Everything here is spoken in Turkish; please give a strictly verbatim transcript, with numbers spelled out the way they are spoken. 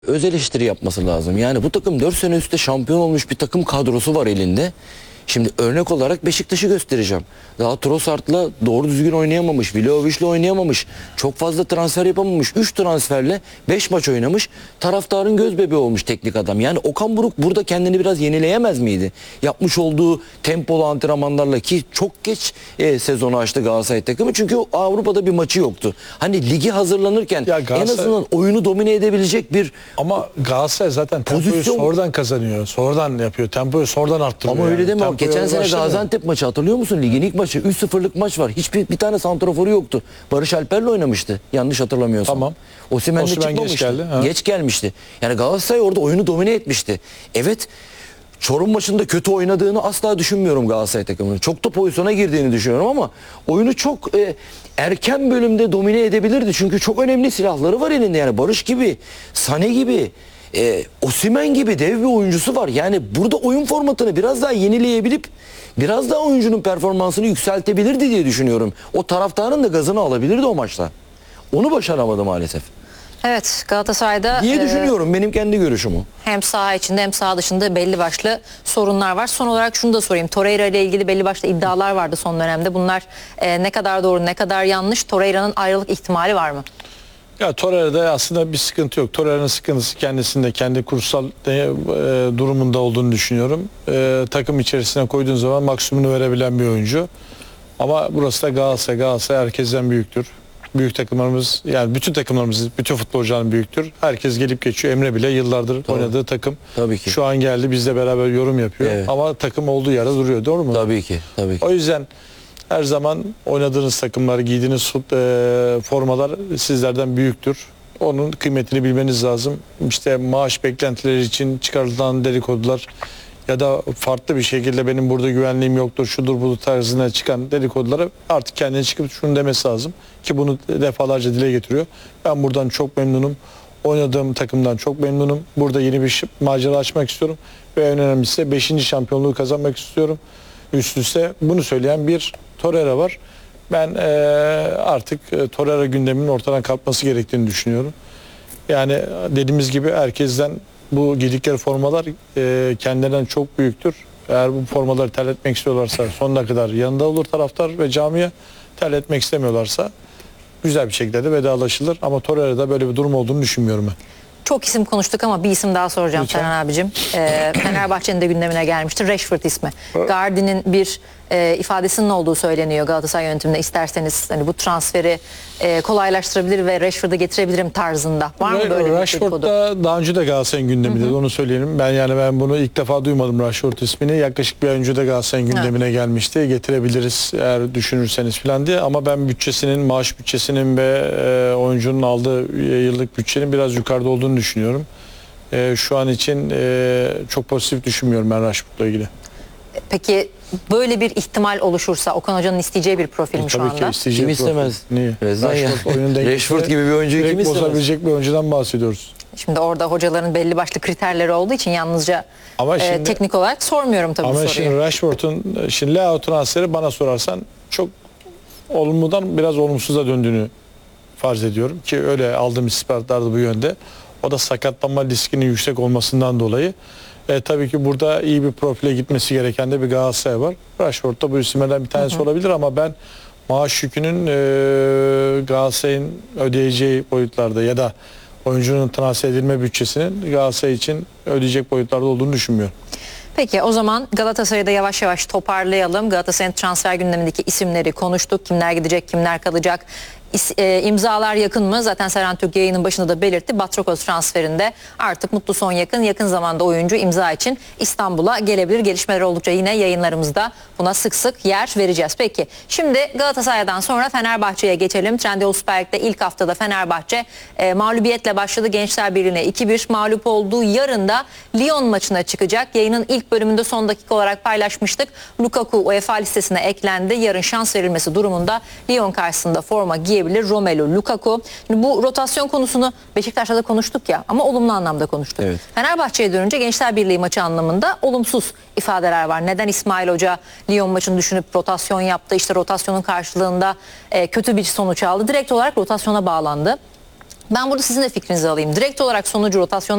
öz eleştiri yapması lazım. Yani bu takım dört sene üstte şampiyon olmuş bir takım kadrosu var elinde. Şimdi örnek olarak Beşiktaş'ı göstereceğim. Daha Trossard'la doğru düzgün oynayamamış. Vlahovic'le oynayamamış. Çok fazla transfer yapamamış. üç transferle beş maç oynamış. Taraftarın göz bebeği olmuş teknik adam. Yani Okan Buruk burada kendini biraz yenileyemez miydi? Yapmış olduğu tempolu antrenmanlarla, ki çok geç e, sezonu açtı Galatasaray takımı. Çünkü Avrupa'da bir maçı yoktu. Hani ligi hazırlanırken Galatasaray... en azından oyunu domine edebilecek bir... Ama Galatasaray zaten tempoyu pozisyon... sonradan kazanıyor. Sonradan yapıyor. Tempoyu sonradan arttırıyor. Ama öyle yani. deme. Geçen sene Gaziantep maçı hatırlıyor musun? Ligin ilk maçı üç sıfırlık maç var. Hiçbir bir tane santraforu yoktu. Barış Alper'le oynamıştı. Yanlış hatırlamıyorsam. Tamam. Osimhen de çıkmamıştı. Geç, geldi, geç gelmişti. Yani Galatasaray orada oyunu domine etmişti. Evet, Çorum maçında kötü oynadığını asla düşünmüyorum Galatasaray takımının. Çok da pozisyona girdiğini düşünüyorum ama oyunu çok e, erken bölümde domine edebilirdi. Çünkü çok önemli silahları var elinde. Yani Barış gibi, Sane gibi, e, Osimhen gibi dev bir oyuncusu var. Yani burada oyun formatını biraz daha yenileyebilip biraz daha oyuncunun performansını yükseltebilirdi diye düşünüyorum. O taraftarın da gazını alabilirdi o maçta. Onu başaramadı maalesef. Evet, Galatasaray'da diye e, düşünüyorum, benim kendi görüşüm o. Hem saha içinde hem saha dışında belli başlı sorunlar var. Son olarak şunu da sorayım. Torreira ile ilgili belli başlı iddialar vardı son dönemde. Bunlar e, ne kadar doğru, ne kadar yanlış? Torreira'nın ayrılık ihtimali var mı? Ya Torreira'da aslında bir sıkıntı yok. Torreira'nın sıkıntısı kendisinde, kendi kursal e, e, durumunda olduğunu düşünüyorum. E, takım içerisine koyduğun zaman maksimumunu verebilen bir oyuncu. Ama burası da Galatasaray. Galatasaray herkesten büyüktür. Büyük takımlarımız, yani bütün takımlarımız, bütün futbolcuların büyüktür. Herkes gelip geçiyor. Emre bile yıllardır Tabii. oynadığı takım. Tabii ki. Şu an geldi, bizle beraber yorum yapıyor. Evet. Ama takım olduğu yerde duruyor. Doğru mu? Tabii ki. Tabii ki. O yüzden her zaman oynadığınız takımlar, giydiğiniz e, formalar sizlerden büyüktür. Onun kıymetini bilmeniz lazım. İşte maaş beklentileri için çıkarılan dedikodular ya da farklı bir şekilde benim burada güvenliğim yoktur, şudur budur tarzına çıkan dedikodulara artık kendine çıkıp şunu demesi lazım. Ki bunu defalarca dile getiriyor. Ben buradan çok memnunum. Oynadığım takımdan çok memnunum. Burada yeni bir macera açmak istiyorum. Ve en önemlisi beşinci şampiyonluğu kazanmak istiyorum. Üst üste bunu söyleyen bir Torreira var. Ben e, artık e, Torreira gündeminin ortadan kalkması gerektiğini düşünüyorum. Yani dediğimiz gibi herkesten bu giydikleri formalar e, kendilerinden çok büyüktür. Eğer bu formaları terletmek istiyorlarsa sonuna kadar yanında olur taraftar ve camiye, terletmek istemiyorlarsa güzel bir şekilde de vedalaşılır. Ama Torreira'da böyle bir durum olduğunu düşünmüyorum ben. Çok isim konuştuk ama bir isim daha soracağım Serhan abicim. Ee, Fenerbahçe'nin de gündemine gelmişti. Rashford ismi. Gardi'nin bir e, ifadesinin olduğu söyleniyor Galatasaray yönetiminde. İsterseniz hani bu transferi e, kolaylaştırabilir ve Rashford'u getirebilirim tarzında. Var mı böyle bir Rashford da daha önce de Galatasaray'ın gündeminde, hı hı. onu söyleyelim. Ben yani ben bunu ilk defa duymadım, Rashford ismini. Yaklaşık bir ay önce de Galatasaray'ın gündemine evet. gelmişti. Getirebiliriz eğer düşünürseniz falan diye. Ama ben bütçesinin, maaş bütçesinin ve e, oyuncunun aldığı yıllık bütçenin biraz yukarıda olduğunu düşünüyorum. E, şu an için e, çok pozitif düşünmüyorum ben Rashford'la ilgili. Peki böyle bir ihtimal oluşursa Okan Hoca'nın isteyeceği bir profil mi e, şu anda? Tabii ki isteyeceği kim istemez? Niye? Rashford, Rashford gibi bir oyuncuyu kim istemez? Bozabilecek bir oyuncudan bahsediyoruz. Şimdi orada hocaların belli başlı kriterleri olduğu için yalnızca ama şimdi, e, teknik olarak sormuyorum tabii ama soruyu. Ama şimdi Rashford'un şimdi Leao transferi bana sorarsan çok olumludan biraz olumsuza döndüğünü farz ediyorum ki öyle aldığım istihbaratlar da bu yönde. O da sakatlanma riskinin yüksek olmasından dolayı. E, tabii ki burada iyi bir profile gitmesi gereken de bir Galatasaray var. Rashford da bu isimlerden bir tanesi hı hı. olabilir ama ben maaş yükünün e, Galatasaray'ın ödeyeceği boyutlarda ya da oyuncunun transfer edilme bütçesinin Galatasaray için ödeyecek boyutlarda olduğunu düşünmüyorum. Peki o zaman Galatasaray'da yavaş yavaş toparlayalım. Galatasaray'ın transfer gündemindeki isimleri konuştuk. Kimler gidecek, kimler kalacak? E, imzalar yakın mı? Zaten Serhan Türk yayının başında da belirtti. Batrokos transferinde artık mutlu son yakın. Yakın zamanda oyuncu imza için İstanbul'a gelebilir. Gelişmeler oldukça yine yayınlarımızda buna sık sık yer vereceğiz. Peki şimdi Galatasaray'dan sonra Fenerbahçe'ye geçelim. Trendyol Süper Lig'de ilk haftada Fenerbahçe e, mağlubiyetle başladı. Gençler Birliği'ne iki bir mağlup olduğu, yarın da Lyon maçına çıkacak. Yayının ilk bölümünde son dakika olarak paylaşmıştık. Lukaku UEFA listesine eklendi. Yarın şans verilmesi durumunda Lyon karşısında forma giyebilir Romelu Lukaku. Şimdi bu rotasyon konusunu Beşiktaş'ta da konuştuk ya, ama olumlu anlamda konuştuk. Evet. Fenerbahçe'ye dönünce Gençler Birliği maçı anlamında olumsuz ifadeler var. Neden İsmail Hoca Lyon maçını düşünüp rotasyon yaptı? İşte rotasyonun karşılığında e, kötü bir sonuç aldı. Direkt olarak rotasyona bağlandı. Ben burada sizin de fikrinizi alayım. Direkt olarak sonucu rotasyona